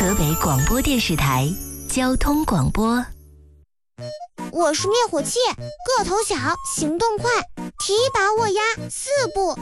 河北广播电视台交通广播。 我是灭火器，个头小，行动快，提拔握压4步。